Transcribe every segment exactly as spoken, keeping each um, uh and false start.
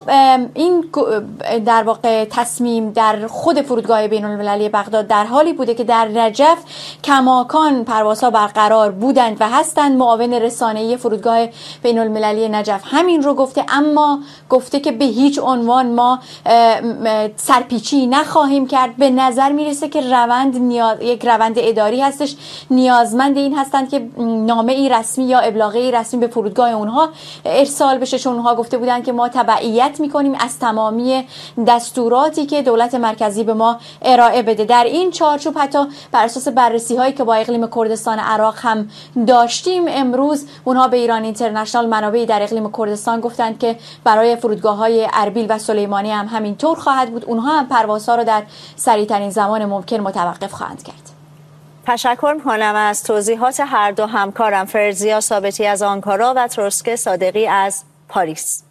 این در واقع تصمیم در خود فرودگاه بین‌المللی بغداد در حالی بوده که در نجف کماکان پروازها برقرار بودند و هستند. معاون رسانه‌ای فرودگاه بین‌المللی نجف همین رو گفته، اما گفته که به هیچ عنوان ما سرپیچی نخواهیم کرد. به نظر میرسه که روند نیاز... یک روند اداری هستش، نیازمند این هستند که نامه ای رسمی یا ابلاغی ای رسمی به فرودگاه اونها ارسال بشه، چون اونها گفته بودند که ما تبعیت میکنیم از تمامی دستوراتی که دولت مرکزی به ما ارائه بده. در این چارچوب حتی بر اساس بررسی هایی که با اقلیم کردستان عراق هم داشتیم، امروز اونها به ایران اینترنشنال، منابعی در اقلیم کردستان، گفتند که برای فرودگاه های اربیل و سلیمانی هم همینطور خواهد بود. اونها هم پروازها رو در سریع ترین زمان ممکن متوقف خواهند کرد. تشکر می‌کنم از توضیحات هر دو همکارم، فرزیا ثابتی از آنکارا و ترسک صادقی از پاریس.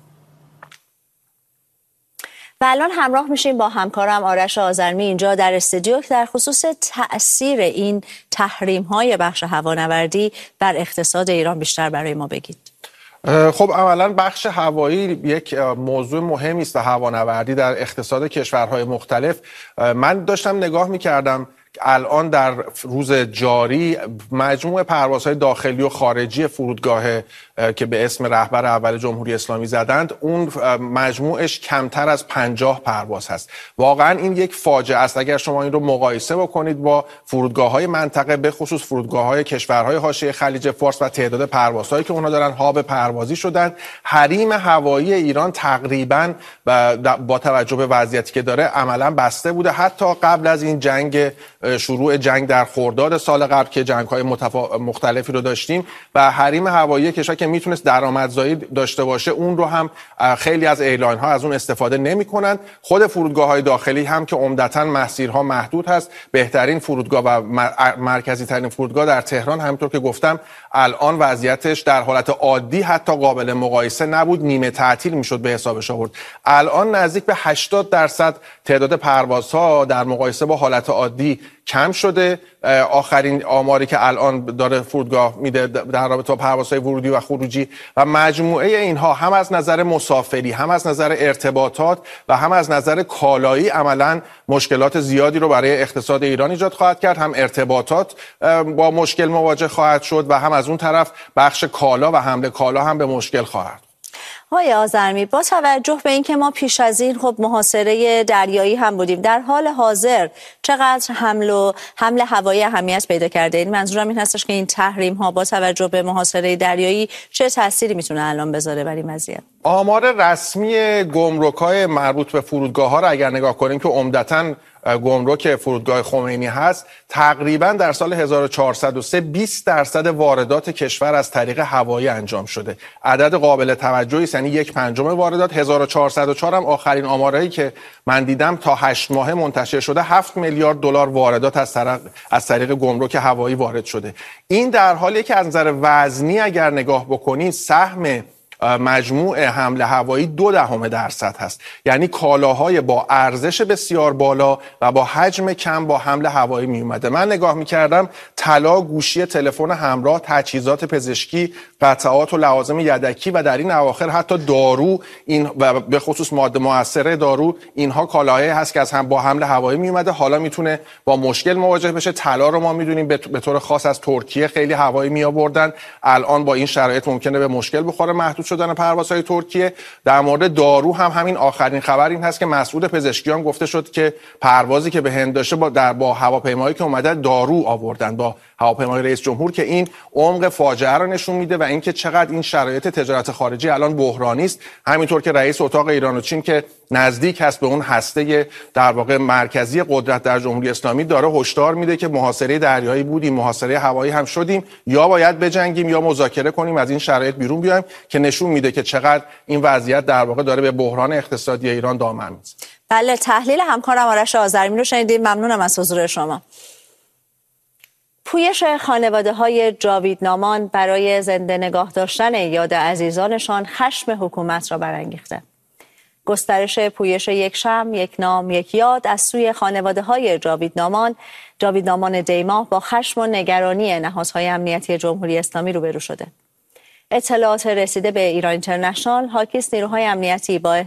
و الان همراه میشیم با همکارم آرش آذرمی اینجا در استودیو که در خصوص تأثیر این تحریم‌های بخش هوانوردی بر اقتصاد ایران بیشتر برای ما بگید. خب اولا بخش هوایی یک موضوع مهمی است، هوانوردی در اقتصاد کشورهای مختلف. من داشتم نگاه می‌کردم الان در روز جاری مجموع پروازهای داخلی و خارجی فرودگاه که به اسم رهبر اول جمهوری اسلامی زدند، اون مجموعش کمتر از پنجاه پرواز هست. واقعا این یک فاجعه است اگر شما این رو مقایسه بکنید با فرودگاه‌های منطقه، به خصوص فرودگاه‌های کشورهای حاشیه خلیج فارس و تعداد پروازهایی که اونها دارن هاب پروازی شدن. حریم هوایی ایران تقریبا با توجه به وضعیتی که داره عملا بسته بوده، حتی قبل از این جنگ، شروع جنگ در خرداد سال قبل که جنگ‌های متفا... مختلفی رو داشتیم و حریم هوایی کشور که میتونست درآمدزایی داشته باشه، اون رو هم خیلی از ایرلاین‌ها از اون استفاده نمی‌کنن. خود فرودگاه‌های داخلی هم که عمدتاً مسیرها محدود هست، بهترین فرودگاه و مرکزی ترین فرودگاه در تهران، همونطور که گفتم الان وضعیتش در حالت عادی حتی قابل مقایسه نبود، نیمه تعطیل میشد به حسابش آورد. الان نزدیک به هشتاد درصد تعداد پروازها در مقایسه با حالت عادی کم شده. آخرین آماری که الان داره فرودگاه میده در رابطه با پروازهای ورودی و خروجی و مجموعه اینها هم از نظر مسافری، هم از نظر ارتباطات و هم از نظر کالایی عملاً مشکلات زیادی رو برای اقتصاد ایران ایجاد خواهد کرد. هم ارتباطات با مشکل مواجه خواهد شد و هم از اون طرف بخش کالا و حمل کالا هم به مشکل خواهد. آقای آذرمی، با توجه به اینکه ما پیش از این خب محاصره دریایی هم بودیم، در حال حاضر چقدر حمل و حمل هوایی اهمیت پیدا کرده؟ این منظورم این هستش که این تحریم ها با توجه به محاصره دریایی چه تأثیری میتونه الان بذاره بر این وضعیت؟ آمار رسمی گمرک‌های مربوط به فرودگاه‌ها رو اگر نگاه کنیم که عمدتاً گمرک فرودگاه خمینی هست، تقریبا در سال هزار و چهارصد و سه بیست درصد واردات کشور از طریق هوایی انجام شده. عدد قابل توجهی است، یعنی یک پنجم واردات. هزار و چهارصد و چهار هم آخرین آمارایی که من دیدم تا هشت ماه منتشر شده، هفت میلیارد دلار واردات از طریق از طریق گمرک هوایی وارد شده. این در حالیه که از نظر وزنی اگر نگاه بکنید سهم مجموع حمل هوایی دو دهم درصد هست، یعنی کالاهای با ارزش بسیار بالا و با حجم کم با حمل هوایی می اومده. من نگاه می کردم طلا، گوشی، تلفن همراه، تجهیزات پزشکی، قطعات و لوازم یدکی و در این اواخر حتی دارو، این و به خصوص ماده مؤثره دارو، اینها کالاهایی هست که از هم با حمل هوایی می اومده. حالا میتونه با مشکل مواجه بشه. طلا رو ما میدونیم به طور خاص از ترکیه خیلی هوایی می آوردن، الان با این شرایط ممکنه به مشکل بخوره محدود شدن پروازهای ترکیه. در مورد دارو هم همین آخرین خبر این هست که مسئول پزشکیان گفته شد که پروازی که به هند داشته با در با هواپیمایی که اومده دارو آوردن با هواپیمای رئیس جمهور، که این عمق فاجعه رو نشون میده و اینکه چقدر این شرایط تجارت خارجی الان بحرانی است. همینطور که رئیس اتاق ایران و چین که نزدیک هست به اون هسته در واقع مرکزی قدرت در جمهوری اسلامی، داره هشدار میده که محاصره دریایی بودیم، محاصره هوایی هم شدیم، یا باید بجنگیم یا مذاکره کنیم از این شرایط بیرون بیایم، که نشون میده که چقدر این وضعیت در واقع داره به بحران اقتصادی ایران دامن میزنه. بله، تحلیل همکارم آرش آذرمی رو شنیدیم. ممنونم از حضور شما. پویش خانواده‌های جاویدنامان برای زنده نگاه داشتن یاد عزیزانشان خشم حکومت را برانگیخته. گسترش پویش یک شمع، یک نام، یک یاد از سوی خانواده‌های جاویدنامان، جاویدنامان دیماه با خشم و نگرانی نهادهای امنیتی جمهوری اسلامی روبرو شده. اطلاعات رسیده به ایران اینترنشنال حاکی است نیروهای امنیتی با